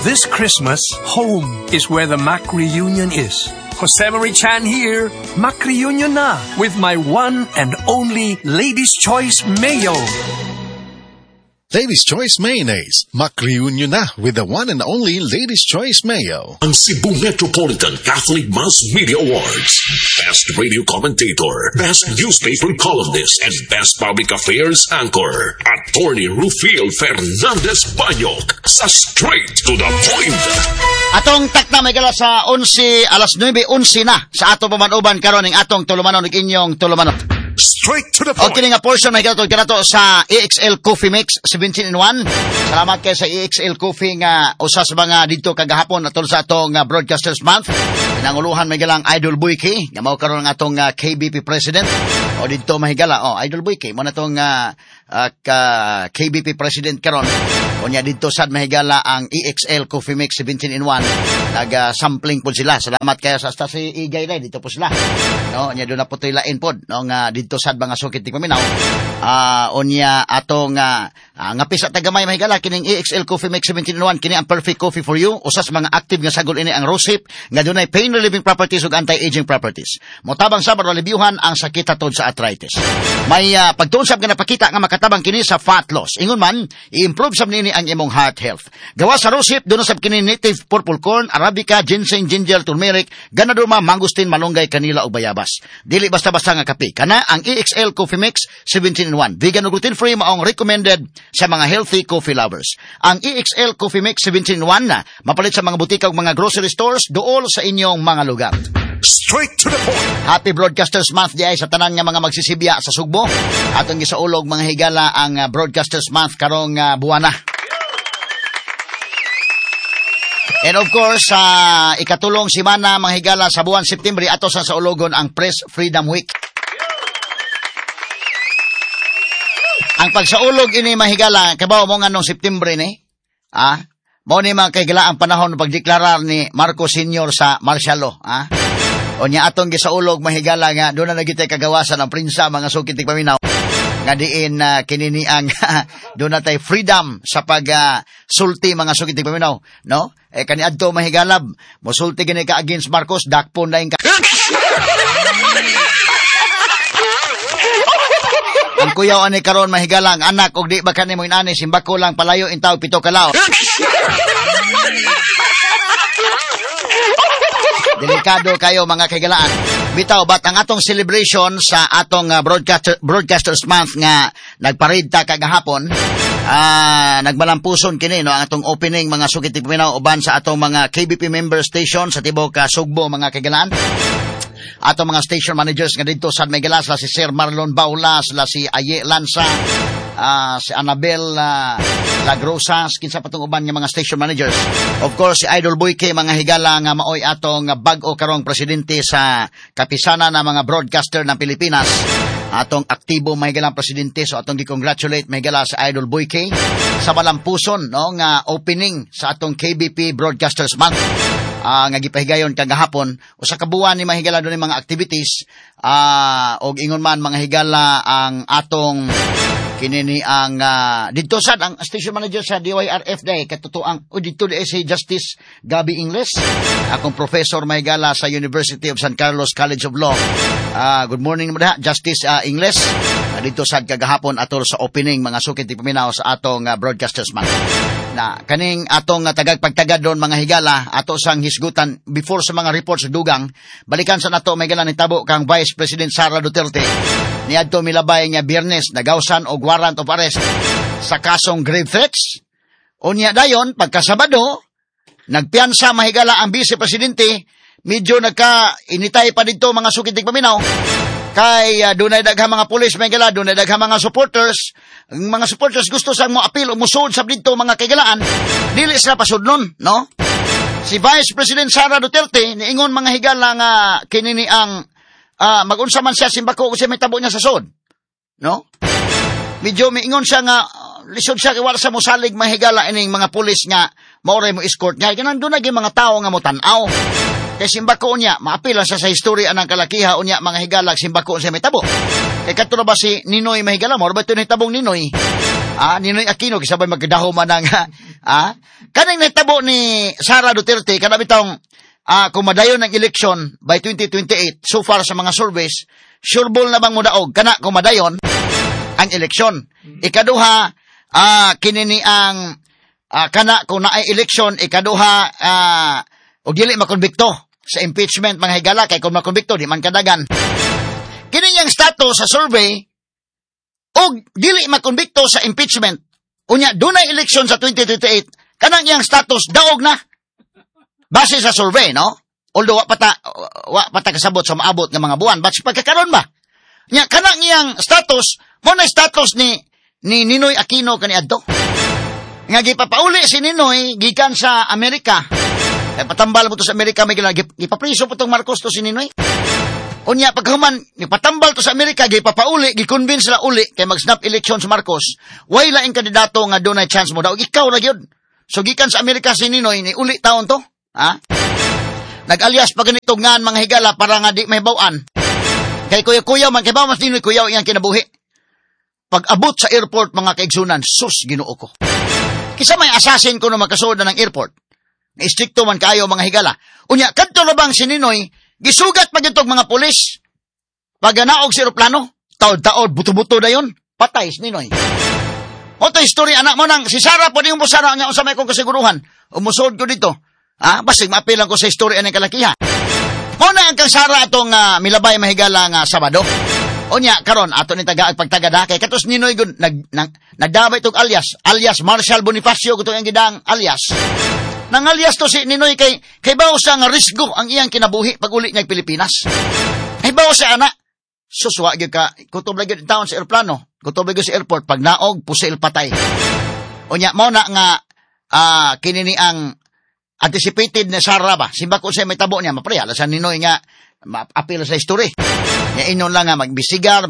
This Christmas, home is where the Mac reunion is. Jose Marie Chan here. Mac reunion na with my one and only Ladies' Choice Mayo. Ladies' Choice Mayonnaise. Mac-reunion na with the one and only Ladies' Choice Mayo. Ang Cebu Metropolitan Catholic Mass Media Awards. Best Radio Commentator, Best Newspaper Columnist, and Best Public Affairs Anchor. Attorney Rufiel Fernandez Banyok sa Straight to the Point. Atong takna may gala sa 11, alas 9:11 na sa atong pamanuban karon ning atong tulumanon ug inyong tulumanon. Straight to the point. Okay nga portion may kinato sa EXL Coffee Mix 17-in-1. Salamat kay sa EXL Coffee nga usa sa mga dito kagahapon atol sa atong Broadcasters Month. Pinanguluhan may galang Idol Buiki nga mao karon ang atong KBP President o dito mahigala Idol Buiki mo na tong KBP President karon. Unya dito sad mahigala ang EXL Coffee Mix 17-in-1. Nag-sampling po sila. Salamat kaya sa si Igay na dito po sila. No, nya do na po toy lain pod no nga dito sad mga sukit ti paminaw. Unya atong nga pisa tagamay mahigala kining EXL Coffee Mix 17-in-1 kini ang perfect coffee for you. Usa sa mga active nga sagol ini ang rosehip nga dunay pain relieving properties ug anti-aging properties. Motabang sa rebiuhan ang sakit hatod sa arthritis. May pagtunsab nga napakita nga makatabang kini sa fat loss. Ingon man, i-improve sab nini ang imong heart health. Gawa sa rosehip dunay sab kini native purple corn, arabica, ginseng, ginger, turmeric, ganaduma, mangustin, malunggay, kanila ug bayabas. Dili basta-basta nga kape. Kana ang EXL Coffee Mix 17-in-1. Vegan ug gluten-free maong recommended sa mga healthy coffee lovers. Ang EXL Coffee Mix 17-in-1 na mapalit sa mga butika ug mga grocery stores duol sa inyong mga lugar. Straight to the point. Happy Broadcasters Month diay sa tanan nga mga magsisibya sa Sugbo. Atong gisaulog mga higala ang Broadcasters Month karong buwana. And of course, ikatulong simana mga higala sa buwan September ato sa ulogon ang Press Freedom Week. Ang pagsaulog ini mahigala kabaw mo nga nung September ni. Mao ni mga kahigala ang panahon ng pagdeklarar ni Marcos Sr. sa martial law. O niya atong gisaulog mahigala nga doon na nagitay kagawasan ang prinsa mga sukit ti paminaw nga diin kinini ang doon na tay freedom sa sulti mga sukit ti paminaw, no? Kani adto mahigalab mosulti gini ka against Marcos dakpon lain ka. Ang kuyaw ani karon mahigala ang anak og di ba kanimo inani simbako lang palayo intaw pito ka lao. Delikado kayo mga kaigalaan. Bitaw, bat ang atong celebration sa atong Broadcasters Month nga nagparade ta kagahapon, nagmalampuson kini no ang atong opening mga sukit ti paminaw uban sa atong mga KBP member station sa tibok Sugbo mga kaigalaan. Atong mga station managers nga dito sa Megala sila si Sir Marlon Baula, sila si Aye Lanza, si Annabel Lagrosa, kinsa patong uban nga mga station managers. Of course, si Idol Buiki, mga higala nga maoy atong bag-o karong presidente sa kapisanan na mga broadcaster ng Pilipinas. Atong aktibo mahigalang presidente, so atong gi-congratulate mahigala sa Idol Buiki sa malampuson no nga opening sa atong KBP Broadcasters Month. Nga gipahigayon kagahapon usa ka buwan ni mahigala dunay mga activities og ingon man mga higala ang atong kinini ang dito sad ang station manager sa DYRF day katutuang dito di si Justice Gabi Ingles, akong professor mahigala sa University of San Carlos College of Law. Good morning mga Justice Ingles. Dito sad kagahapon atol sa opening mga sukit ti paminaw sa atong Broadcasters Month. Na kaning atong tagagpagtagad doon mga higala ato sang hisgutan before sa mga reports dugang balikan sa nato may galan nitabo kang Vice President Sara Duterte niadto milabay nga Biyernes nagawsan og warrant of arrest sa kasong grave threats. Unya dayon pagkasabado nagpiansa mahigala ang Vice Presidente medyo initay pa dito mga sukit ti paminaw. Kay dunay daghang mga pulis may gala, dunay daghang mga supporters. Ang mga supporters gusto sang mo apil o musud sa dito mga kagalaan. Dili sila pasudnon, no? Si Vice President Sara Duterte niingon mga higala nga kinini ang magunsa man siya simbako kasi may tabo niya sa sod. No? Medyo miingon siya nga lisod siya kay wala sa mosalig mahigala ining mga pulis nga maoray mo escort niya. Ganan dunay mga tao nga mo tan-aw. Kay simbako niya, maapila siya sa historya ng kalakiha unya mga higalag simbako siya may tabo. Kay katulad ba si Ninoy mahigala mo, ba ito ni tabong Ninoy? Ninoy Aquino, kisabay magkadaho man ng, kanang natabo ni Sara Duterte, kada bitong, kung madayon ng election by 2028, so far sa mga surveys, sureball na bang mudaog, kana kung madayon, ang eleksyon. Ikaduha, kinini ang, kana kung naay eleksyon, ikaduha, o dili makonbikto sa impeachment mga higala, kay kung makonbikto, di man kadagan. Kini niyang status sa survey, o dili makonbikto sa impeachment. Unya, dunay eleksyon sa 2028, kanang iyang status, daog na. Base sa survey, no? Although, wa pata kasabot sa maabot ng mga buwan, but pagkakaroon ba? Nya, kanang iyang status, mo na status ni Ninoy Aquino kaniadto. Nga gipapauli si Ninoy, gikan sa Amerika. Patambal mo to sa Amerika, may gipapriso po tong Marcos to si Ninoy. Unya, pagkahuman, patambal to sa Amerika, gipapauli, giconvince na uli, kay mag-snap election sa Marcos, way laing kandidato nga doon ay chance mo daw, ikaw na yun. So, gikan sa Amerika si Ninoy, ni uli taon to, nag-alias pa ganito nga mga higala para nga di may bawaan. Kay kuya-kuyaw man, kay ba mas Ninoy kuyaw iyang kinabuhi. Pag-abot sa airport, mga kaigsunan, sus, ginoo ko. Kisa may assassin ko na magkasood na ng airport. Na-istrikto man kayo mga higala. Unya, kadto na bang si Ninoy, gisugat pa gitog mga pulis. Pag naog si aeroplano, taod-taod, buto-buto na yun, patay si Ninoy. O to history, anak mo nang, si Sara, pwede yung Sara, nga usama kong kasiguruhan. Umusod ko dito. Basig maapilang ko sa history anong kalakiha. Muna ang kang Sara atong milabay mahigala nga Sabado. O niya, karon ato ni taga pagtagada, kay katos Ninoy, nagdabay itong alias Marshal Bonifacio, kutong ang gidang alias. Nang alias to si Ninoy kay bawo sa nga risgo ang iyang kinabuhi pag uli niya Pilipinas. Kay bawo sa anak, suswa gyud ka, kutob lagi taon sa aeroplano, kutob lagi sa airport, pag naog, pusil patay. O niya, mo na nga, kinini ang anticipated na Sara ba, simba ko siya may tabo niya, mapriyala sa Ninoy nga, apil sa history. Nga inon lang nga, mag-imbisigar,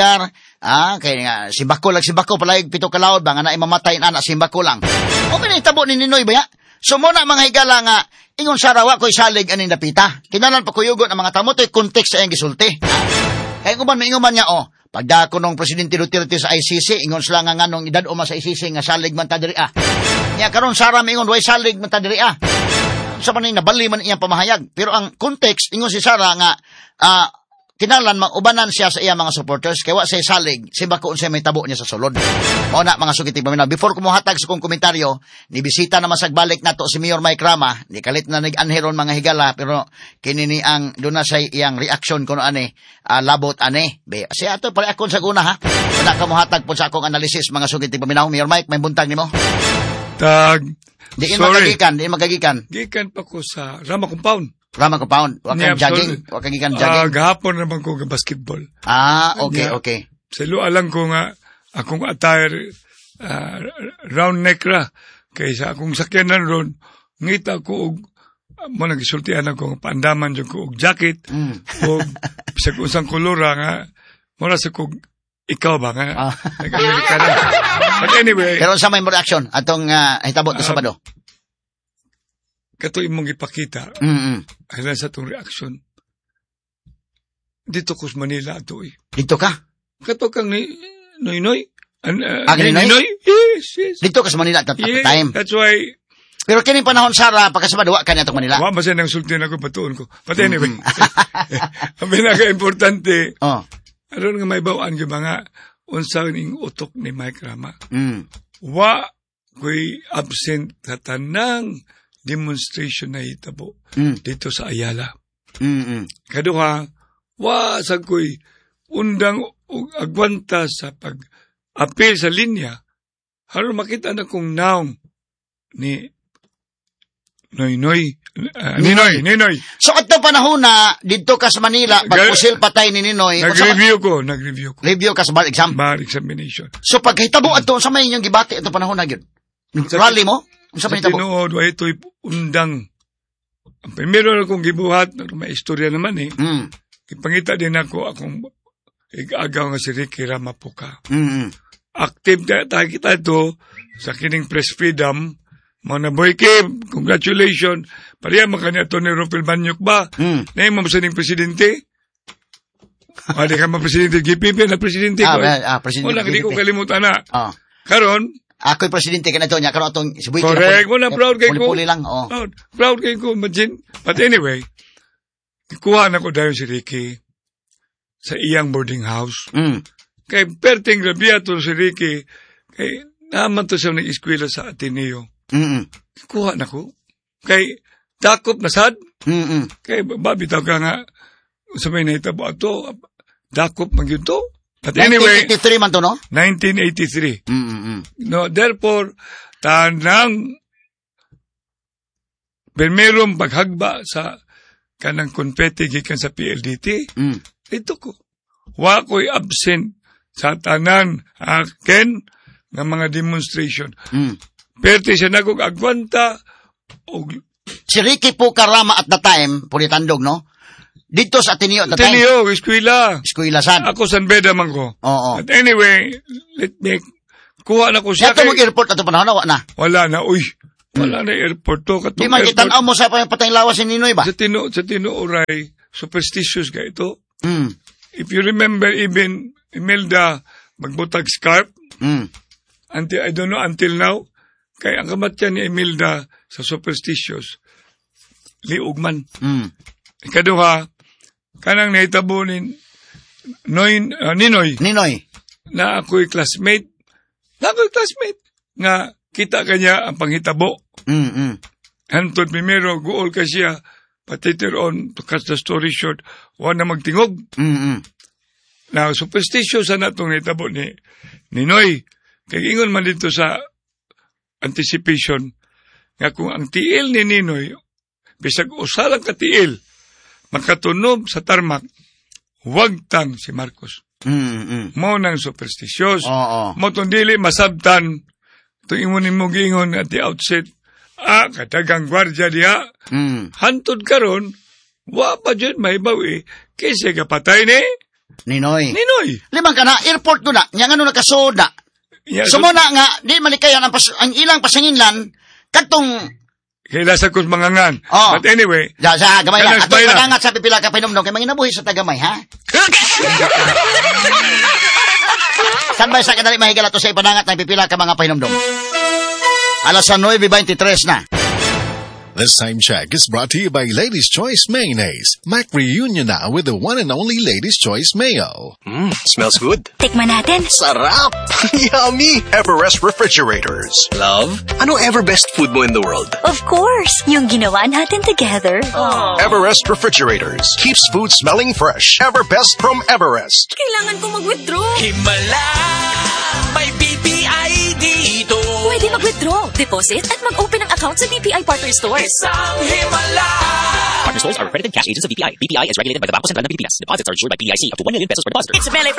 kaya nga, simbako palayag pito kalaod ba, nga na imamatay na simbako lang. O pinitabo ni Ninoy ba ya? So muna mga higala nga, ingon Sarawa ko'y salig aning napita. Kinalan pa kuyugon ang mga tamo, to'y context sa iyang gisulti. Kaya kung man niya, pagdako nung Presidente Duterte sa ICC, ingon sila nga nung edad uma sa ICC nga salig man tadiri Nga karon Sara ingon, way salig man tadiri Sa maning nabali man iyang pamahayag. Pero ang context, ingon si Sara nga, kinalan, ubanan siya sa iya mga supporters, kaya wa siya salig, simbako siya may tabo niya sa sulod. O na, mga sugiti paminaw. Before kumuhatag sa kong komentaryo, nibisita na masagbalik na to si Mayor Mike Rama, ni kalit na nag-anheron mga higala, pero kinini ang, doon na sa iyang reaction kuno labot siya ato pala akon sa guna ha. Wala kumuhatag po sa akong analysis, mga sugiti paminaw. Mayor Mike, may buntag ni mo? Diin magagikan. Gikan pa ko sa Rama Compound. Wakang jogging. Gahapon naman ko basketball. Okay. Sa alam ko nga, akong attire, round neck ra. Kaysa akong sakyanan ron, ngita ko, mo nagisultian ako, paandaman dyan ko, jacket, o sa kusang kulura nga, mula sa kong, ikaw ba nga? Nag-Amerika na. But anyway. Pero sa may reaction, atong hitabot na Sabado. Kato imong ipakita, alam sa itong reaction, dito ko sa Manila ito Dito ka? Kato kang Noy? Noy? Yes. Dito ka sa Manila at time. That's why. Pero kining panahon, Sara, pagkasabado, ka niya itong Manila. Basta nang sultin ako, patuon ko. But anyway, ang pinaka-importante, aron nga may bawaan yung mga unsang ning utok ni Mike Rama. Ko'y absent sa tanang demonstration na hitabo dito sa Ayala. Kaduha, wasag ko'y undang agwanta sa pag-apil sa linya. Haron makita na kong naong ni Ninoy. So at na panahon na dito ka sa Manila, pagpusil patay ni Ninoy. Nag-review ko. Review ka sa bar exam? Bar examination. So pagkahitabo ato sa may inyong gibati ito panahon na yun? Rally mo? Sa tinuod, ito'y undang. Ang primero na kong gibuhat, may istorya naman Ipangita din akong ig-agaw nga si Ricky Ramapuka. Active tayo kita ito sa kining press freedom. Mga boy Kim, congratulations. Pariya makanya ito ni Rupil Banyok ba? Na yung mamasaning presidente? Di ka ma-presidente GPP na presidente ko. Presidente Wala, hindi ko kalimutan na. Karon, Ako'y presidente ka na ito niya. Karon atong si Buiki. correct mo na proud kay ko. Puli-puli lang, oo. Proud kay ko, imagine. But anyway, kuha na ko dahil si Ricky sa iyang boarding house. Kay perting rabia to si Ricky, kay naman to siya nag-eskwela sa Ateneo. Kuha na ko. Kay dakop na sad. Kay babitaw ka nga sa may naitabo ato, dakop man yun to. But anyway, 1983 man to, no? 1983. No, therefore, tanang merong paghagba sa kanang konpeti gikan sa PLDT, ito ko. Wa ko'y absent sa tanan akin ng mga demonstration. Perte siya nagog agwanta o Si Ricky po Karama at the time, Pulitandog, no? Dito sa Ateneo at the time. Ateneo, eskwela. Eskwela sad. Ako San Beda man ko. Oo. But anyway, kuha na ko siya. Yato mag-airport ato panahon na, Wala na, uy. Wala na airport to. Di man kitanaw mo sa patayng lawas ni Ninoy ba? Sa tinuuray, superstitious ka ito. If you remember, even Imelda magbutag scarf, I don't know until now, kaya ang kamatyan ni Imelda sa superstitious, liog man. Ikaduha, kanang naitabo ni Ninoy, na ako'y classmate, nga kita kanya ang panghitabo. Hantod primero, guol ka siya, patitir on, to cut the story short, wala na magtingog. Now, superstitious na itong naitabo ni Ninoy. Kaya ingon man dito sa anticipation, nga kung ang tiil ni Ninoy, bisag usalang ka tiil, makatunog sa tarmac, huwag tang si Marcos. Mo nang superstitious. Mo tong dili masabtan, itong imunin mo gingon at the outset, katagang gwardya diha. Hantod karon, wa pa dyan mahibawi, kasi kapatay ni Ninoy. Limang ka na, airport doon na, nga ano nakasoda. Sumuna nga, di malikayan ang ilang pasanginlan, katong kaya sa kus mangangan. But anyway. Sa gamay lang. Ato pagangat sa pipila ka pinumdong. Kaya manginabuhi sa tagamay, ha? Saan ba sa kadali mahigala to sa ipadangat ng pipila ka mga pinumdong? Alas 9:23 na. This time check is brought to you by Lady's Choice Mayonnaise. Mac reunion now with the one and only Lady's Choice Mayo. Smells good. Tikman natin. Sarap! Yummy! Everest Refrigerators. Love? Ano ever best food mo in the world? Of course! Yung ginawa natin together. Aww. Everest Refrigerators. Keeps food smelling fresh. Everbest from Everest. Kailangan ko mag-withdraw. Himala! May BPI dito. Pwede mag-withdraw, deposit, at mag-open ng account sa BPI Partner Stores. Isang himala! Partner stores are accredited cash agents of BPI. BPI is regulated by the Bangko Sentral ng Pilipinas. Deposits are insured by PIC up to 1 million pesos per depositor. It's a melee